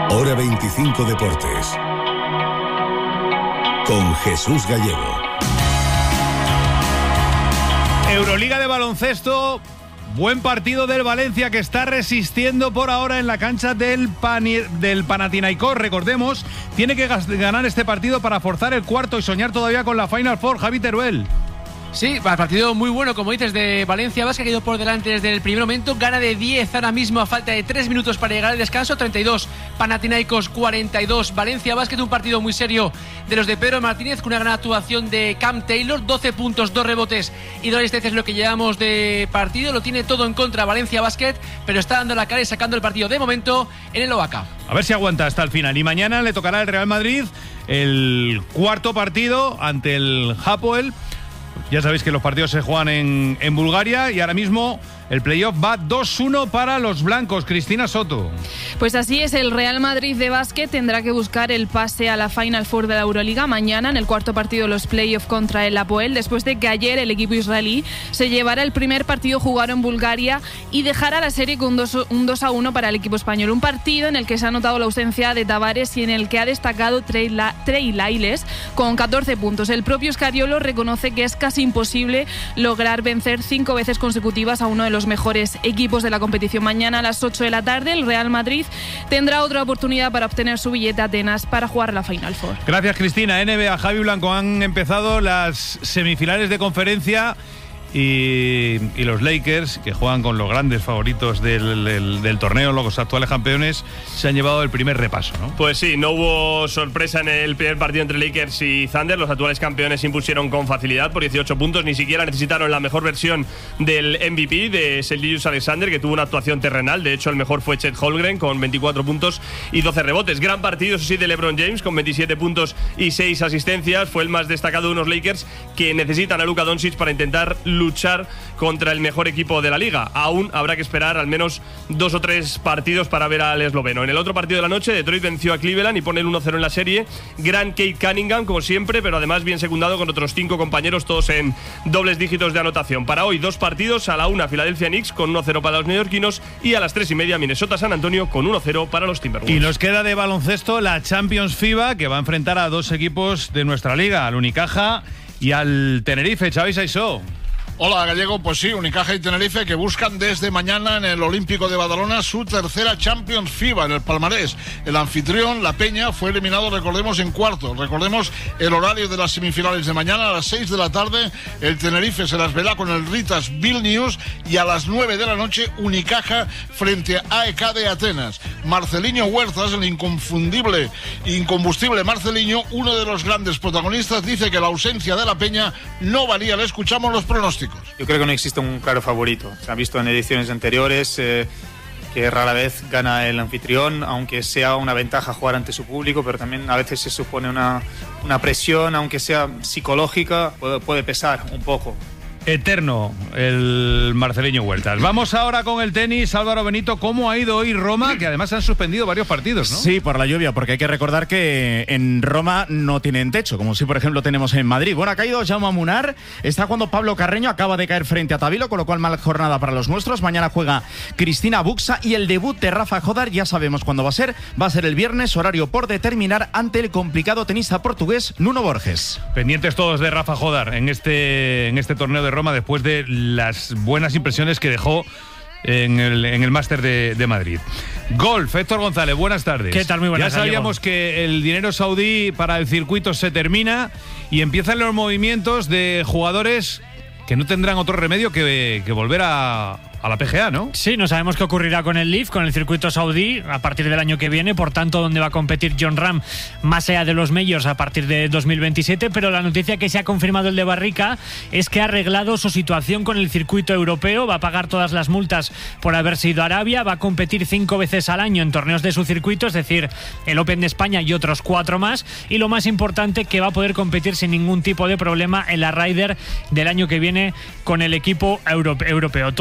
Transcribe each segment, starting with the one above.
Hora 25 Deportes. Con Jesús Gallego. Euroliga de baloncesto. Buen partido del Valencia, que está resistiendo por ahora en la cancha del Panathinaikos. Recordemos, tiene que ganar este partido para forzar el cuarto y soñar todavía con la Final Four. Javi Teruel. Sí, partido muy bueno, como dices, de Valencia Basket, que ha ido por delante desde el primer momento. Gana de 10 ahora mismo a falta de 3 minutos para llegar al descanso. 32 Panathinaikos, 42 Valencia Basket. Un partido muy serio de los de Pedro Martínez, con una gran actuación de Cam Taylor. 12 puntos, 2 rebotes y 2 asistencias, lo que llevamos de partido. Lo tiene todo en contra Valencia Basket, pero está dando la cara y sacando el partido de momento en el Oaca. A ver si aguanta hasta el final. Y mañana le tocará al Real Madrid el cuarto partido ante el Hapoel. Ya sabéis que los partidos se juegan en Bulgaria, y ahora mismo el playoff va 2-1 para los blancos. Cristina Soto. Pues así es, el Real Madrid de básquet tendrá que buscar el pase a la Final Four de la Euroliga mañana en el cuarto partido de los playoffs contra el Hapoel, después de que ayer el equipo israelí se llevara el primer partido jugado en Bulgaria y dejara la serie con un 2-1 para el equipo español. Un partido en el que se ha notado la ausencia de Tavares y en el que ha destacado Trey Lyles con 14 puntos. El propio Scariolo reconoce que es casi imposible lograr vencer 5 veces consecutivas a uno de los mejores equipos de la competición. Mañana a las 8 de la tarde el Real Madrid tendrá otra oportunidad para obtener su billete a Atenas para jugar la Final Four. Gracias, Cristina. NBA, Javi Blanco, han empezado las semifinales de conferencia y los Lakers, que juegan con los grandes favoritos del torneo, los actuales campeones, se han llevado el primer repaso, ¿no? Pues sí, no hubo sorpresa en el primer partido entre Lakers y Thunder. Los actuales campeones se impusieron con facilidad por 18 puntos. Ni siquiera necesitaron la mejor versión del MVP, de Shai Gilgeous-Alexander, que tuvo una actuación terrenal. De hecho, el mejor fue Chet Holmgren con 24 puntos y 12 rebotes. Gran partido, eso sí, de LeBron James con 27 puntos y 6 asistencias. Fue el más destacado de unos Lakers que necesitan a Luka Doncic para intentar luchar contra el mejor equipo de la liga. Aún habrá que esperar al menos 2 o 3 partidos para ver al esloveno. En el otro partido de la noche, Detroit venció a Cleveland y pone el 1-0 en la serie. Gran Kate Cunningham, como siempre, pero además bien secundado con otros 5 compañeros, todos en dobles dígitos de anotación. Para hoy, 2 partidos. A la 1, Philadelphia Knicks con 1-0 para los neoyorquinos, y a las 3:30, Minnesota San Antonio con 1-0 para los Timberwolves. Y nos queda de baloncesto la Champions FIBA, que va a enfrentar a 2 equipos de nuestra liga, al Unicaja y al Tenerife. Xavi Saisó. Hola, Gallego. Pues sí, Unicaja y Tenerife, que buscan desde mañana en el Olímpico de Badalona su tercera Champions FIBA en el palmarés. El anfitrión, La Peña, fue eliminado, recordemos, en cuartos. Recordemos el horario de las semifinales de mañana a las 6 de la tarde. El Tenerife se las verá con el Ritas Vilnius, y a las 9 de la noche Unicaja frente a AEK de Atenas. Marceliño Huertas, el inconfundible, incombustible Marceliño, uno de los grandes protagonistas, dice que la ausencia de La Peña no valía. Le escuchamos los pronósticos. Yo creo que no existe un claro favorito. Se ha visto en ediciones anteriores que rara vez gana el anfitrión, aunque sea una ventaja jugar ante su público, pero también a veces se supone una presión, aunque sea psicológica, puede pesar un poco. Eterno el Marceliño Huertas. Vamos ahora con el tenis. Álvaro Benito, ¿cómo ha ido hoy Roma? Que además han suspendido varios partidos, ¿no? Sí, por la lluvia, porque hay que recordar que en Roma no tienen techo, como si por ejemplo tenemos en Madrid. Bueno, ha caído Jaume Munar, está jugando Pablo Carreño, acaba de caer frente a Tabilo, con lo cual mala jornada para los nuestros. Mañana juega Cristina Buxa, y el debut de Rafa Jodar ya sabemos cuándo va a ser el viernes, horario por determinar, ante el complicado tenista portugués Nuno Borges. Pendientes todos de Rafa Jodar en este torneo de Roma, después de las buenas impresiones que dejó en el Máster de Madrid. Golf, Héctor González, buenas tardes. ¿Qué tal? Muy buenas. Ya sabíamos que el dinero saudí para el circuito se termina y empiezan los movimientos de jugadores que no tendrán otro remedio que volver a la PGA, ¿no? Sí, no sabemos qué ocurrirá con el LIV, con el circuito saudí, a partir del año que viene, por tanto, donde va a competir Jon Rahm más allá de los majors a partir de 2027, pero la noticia que se ha confirmado el de Barrica es que ha arreglado su situación con el circuito europeo, va a pagar todas las multas por haberse ido a Arabia, va a competir 5 veces al año en torneos de su circuito, es decir, el Open de España y otros 4 más, y lo más importante, que va a poder competir sin ningún tipo de problema en la Ryder del año que viene con el equipo europeo. Todo lo ha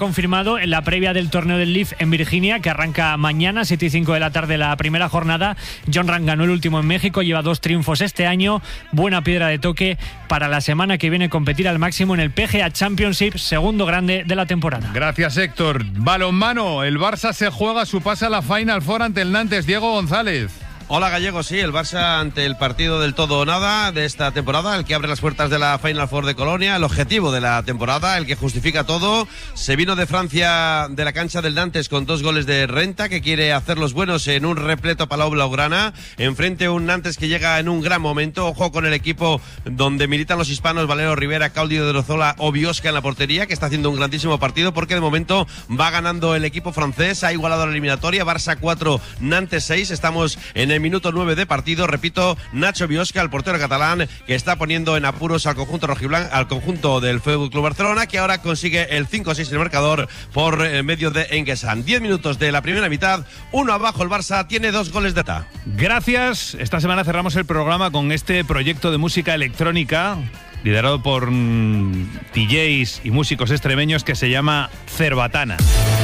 confirmado en la previa del torneo del Leaf en Virginia, que arranca mañana, 7:05 de la tarde, la primera jornada. Jon Rahm ganó el último en México, lleva 2 triunfos este año. Buena piedra de toque para la semana que viene competir al máximo en el PGA Championship, segundo grande de la temporada. Gracias, Héctor. Balonmano, el Barça se juega su pase a la Final Four ante el Nantes. Diego González. Hola Gallego, sí, el Barça ante el partido del todo o nada de esta temporada, el que abre las puertas de la Final Four de Colonia, el objetivo de la temporada, el que justifica todo. Se vino de Francia, de la cancha del Nantes, con 2 goles de renta, que quiere hacer los buenos en un repleto Palau Blaugrana. Enfrente un Nantes que llega en un gran momento. Ojo con el equipo donde militan los hispanos, Valero Rivera, Claudio de Rozola o Biosca en la portería, que está haciendo un grandísimo partido, porque de momento va ganando el equipo francés, ha igualado la eliminatoria. Barça 4, Nantes 6, estamos en el minuto 9 de partido. Repito, Nacho Biosca, el portero catalán, que está poniendo en apuros al conjunto rojiblanco, al conjunto del FC Barcelona, que ahora consigue el 5-6 en el marcador por medio de Enguesan. 10 minutos de la primera mitad, 1 abajo el Barça, tiene 2 goles de ta. Gracias. Esta semana cerramos el programa con este proyecto de música electrónica liderado por DJs y músicos extremeños que se llama Cerbatana.